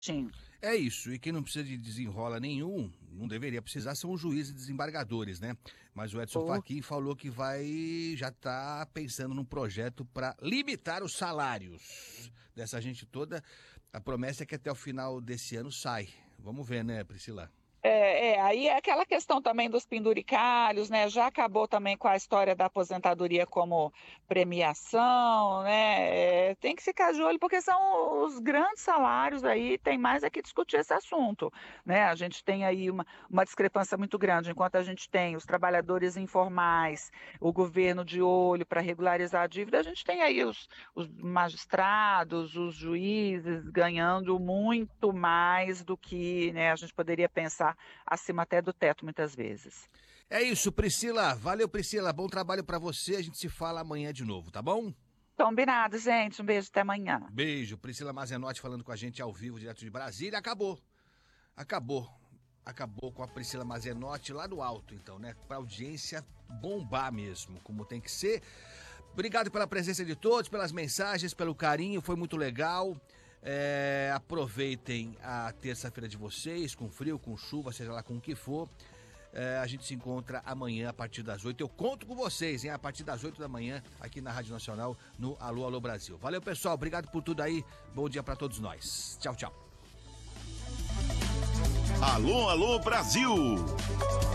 Sim. É isso, e quem não precisa de desenrola nenhum, não deveria precisar, são os juízes e desembargadores, né? Mas o Edson Por Fachin falou que já está pensando num projeto para limitar os salários dessa gente toda. A promessa é que até o final desse ano sai. Vamos ver, né, Priscila? Aí é aquela questão também dos penduricalhos, né? Já acabou também com a história da aposentadoria como premiação, né? Tem que ficar de olho porque são os grandes salários aí, tem mais é que discutir esse assunto, né? A gente tem aí uma discrepância muito grande, enquanto a gente tem os trabalhadores informais, o governo de olho para regularizar a dívida, a gente tem aí os magistrados, os juízes ganhando muito mais do que, né, a gente poderia pensar acima até do teto muitas vezes. É isso, Priscila. Valeu, Priscila. Bom trabalho para você. A gente se fala amanhã de novo, tá bom? Combinado, gente. Um beijo, até amanhã. Beijo. Priscila Mazenotti falando com a gente ao vivo, direto de Brasília. Acabou. Acabou. Acabou com a Priscila Mazenotti lá do alto, então, né? Pra audiência bombar mesmo, como tem que ser. Obrigado pela presença de todos, pelas mensagens, pelo carinho, foi muito legal. Aproveitem a terça-feira de vocês, com frio, com chuva, seja lá com o que for. A gente se encontra amanhã a partir das 8. Eu conto com vocês, hein? A partir das 8 da manhã, aqui na Rádio Nacional, no Alô, Alô Brasil. Valeu, pessoal. Obrigado por tudo aí. Bom dia pra todos nós. Tchau, tchau. Alô, alô, Brasil!